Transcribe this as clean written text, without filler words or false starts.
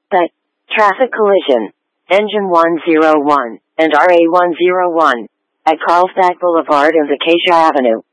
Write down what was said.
Suspect. Traffic collision. Engine 101 and RA 101 at Carlsbad Boulevard and Acacia Avenue.